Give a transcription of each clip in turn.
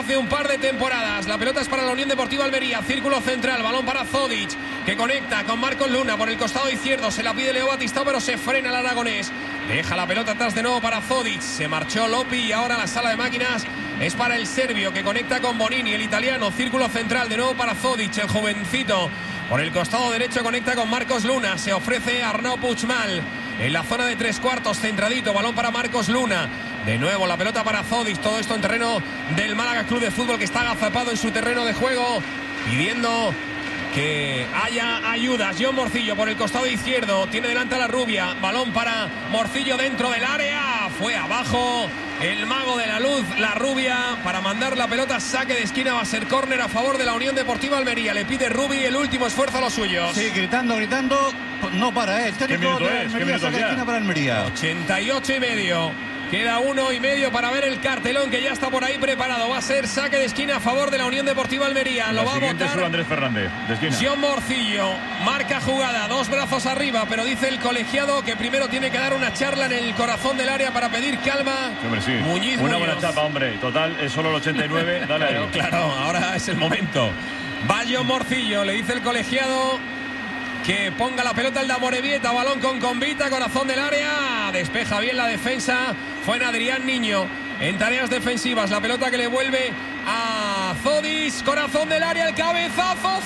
hace un par de temporadas. La pelota es para la Unión Deportiva Almería, círculo central, balón para Zodic, que conecta con Marcos Luna por el costado izquierdo, se la pide Leo Batistao, pero se frena el aragonés, deja la pelota atrás de nuevo para Zodic, se marchó Lopi y ahora la sala de máquinas es para el serbio, que conecta con Bonini, el italiano, círculo central, de nuevo para Zodic, el jovencito, por el costado derecho conecta con Marcos Luna, se ofrece Arnau Puigmal, en la zona de tres cuartos, centradito, balón para Marcos Luna. De nuevo la pelota para Zodic, todo esto en terreno del Málaga Club de Fútbol, que está agazapado en su terreno de juego, pidiendo que haya ayudas. John Morcillo por el costado izquierdo, tiene delante a la rubia, balón para Morcillo dentro del área, fue abajo el mago de la luz, la rubia, para mandar la pelota, saque de esquina, va a ser córner a favor de la Unión Deportiva Almería. Le pide Rubi el último esfuerzo a los suyos. Sí, gritando, no para, el técnico de Almería, saque de esquina para Almería. 88,5. Queda 1,5 para ver el cartelón, que ya está por ahí preparado. Va a ser saque de esquina a favor de la Unión Deportiva Almería. Lo va a votar Andrés Fernández, de esquina. John Morcillo, marca jugada, dos brazos arriba, pero dice el colegiado que primero tiene que dar una charla en el corazón del área para pedir calma. Hombre, sí. Muñiz, una buena chapa, hombre. Total, es solo el 89. Dale ahí. Claro, ahora es el momento. Va John Morcillo, le dice el colegiado que ponga la pelota el de Amorebieta, balón con Convita, corazón del área, despeja bien la defensa, fue en Adrián Niño en tareas defensivas, la pelota que le vuelve a Zodic, corazón del área, el cabezazo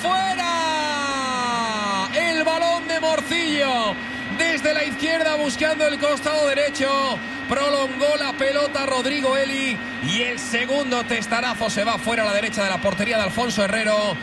fuera, el balón de Morcillo desde la izquierda buscando el costado derecho, prolongó la pelota Rodrigo Eli y el segundo testarazo se va fuera a la derecha de la portería de Alfonso Herrero.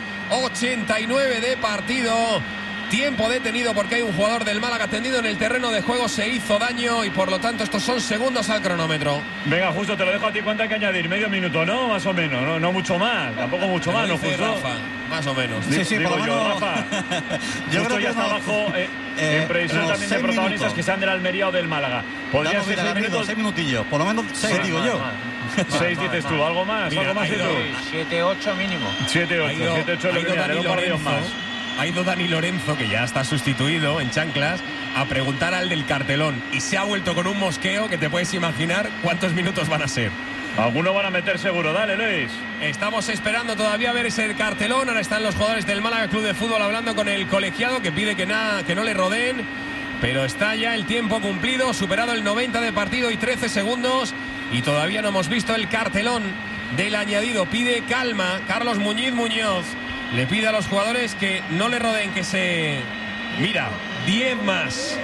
89 de partido. Tiempo detenido porque hay un jugador del Málaga tendido en el terreno de juego, se hizo daño y por lo tanto estos son segundos al cronómetro. Venga, Justo, te lo dejo a ti. ¿Cuánto hay que añadir? ¿Medio minuto, no? Más o menos, no mucho más, tampoco mucho más, ¿no, Justo? Rafa, más o menos. Sí, digo por lo menos. Rafa. Yo Justo creo que ya está abajo en previsión también de protagonistas minutos que sean del Almería o del Málaga. Podría ser 6 minutos. 6 minutillos, por lo menos 6 digo yo. 6 dices tú, algo más, Mira, algo más tú. 7-8 mínimo. 7-8 es lo que viene, le doy un par de días más. Ha ido Dani Lorenzo, que ya está sustituido en chanclas, a preguntar al del cartelón y se ha vuelto con un mosqueo que te puedes imaginar cuántos minutos van a ser. Algunos van a meter seguro, dale Luis. Estamos esperando todavía a ver ese cartelón. Ahora están los jugadores del Málaga Club de Fútbol hablando con el colegiado, que pide que no le rodeen, pero está ya el tiempo cumplido, superado el 90 de partido y 13 segundos y todavía no hemos visto el cartelón del añadido. Pide calma Carlos Muñoz. Le pide a los jugadores que no le rodeen, que se... Mira, 10 más.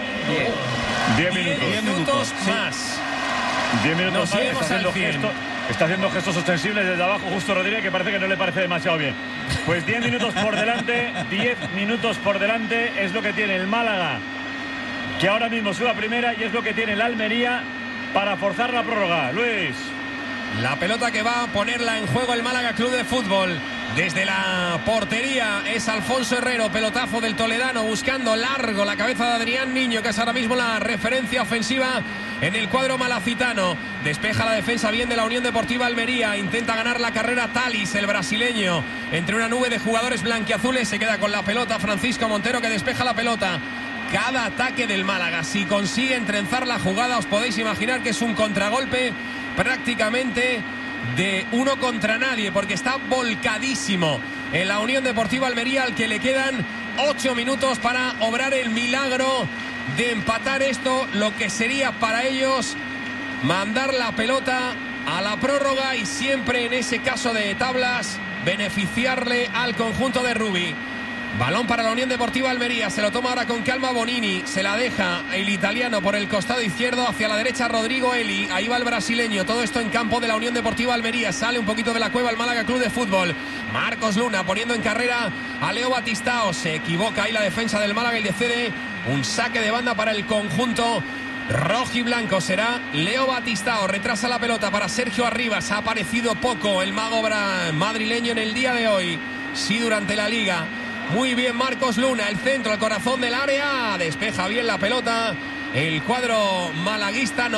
10 minutos más. 10 minutos más. Está haciendo gestos ostensibles desde abajo Justo Rodríguez, que parece que no le parece demasiado bien. Pues 10 minutos por delante, 10 minutos por delante es lo que tiene el Málaga, que ahora mismo sube a primera, y es lo que tiene el Almería para forzar la prórroga. Luis. La pelota que va a ponerla en juego el Málaga Club de Fútbol. Desde la portería es Alfonso Herrero, pelotazo del toledano buscando largo la cabeza de Adrián Niño, que es ahora mismo la referencia ofensiva en el cuadro malacitano. Despeja la defensa bien de la Unión Deportiva Almería, intenta ganar la carrera Talis, el brasileño, entre una nube de jugadores blanquiazules. Se queda con la pelota Francisco Montero, que despeja la pelota. Cada ataque del Málaga, si consigue trenzar la jugada, os podéis imaginar que es un contragolpe prácticamente de uno contra nadie, porque está volcadísimo en la Unión Deportiva Almería, al que le quedan 8 minutos para obrar el milagro de empatar esto, lo que sería para ellos mandar la pelota a la prórroga y siempre en ese caso de tablas beneficiarle al conjunto de Rubi. Balón para la Unión Deportiva Almería, se lo toma ahora con calma Bonini, se la deja el italiano por el costado izquierdo, hacia la derecha Rodrigo Eli, ahí va el brasileño, todo esto en campo de la Unión Deportiva Almería. Sale un poquito de la cueva el Málaga Club de Fútbol, Marcos Luna poniendo en carrera a Leo Batistao, se equivoca ahí la defensa del Málaga y le cede un saque de banda para el conjunto rojiblanco. Será Leo Batistao, retrasa la pelota para Sergio Arribas. Ha aparecido poco el mago madrileño en el día de hoy, sí durante la liga. Muy bien Marcos Luna, el centro al corazón del área, despeja bien la pelota el cuadro malaguista.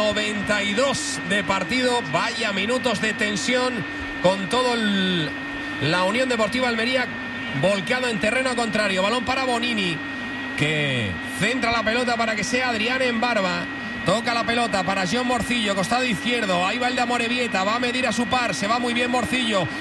92 de partido, vaya minutos de tensión con todo la Unión Deportiva Almería volcado en terreno contrario. Balón para Bonini, que centra la pelota para que sea Adrián Embarba. Toca la pelota para John Morcillo, costado izquierdo, ahí va el de Amorebieta, va a medir a su par, se va muy bien Morcillo,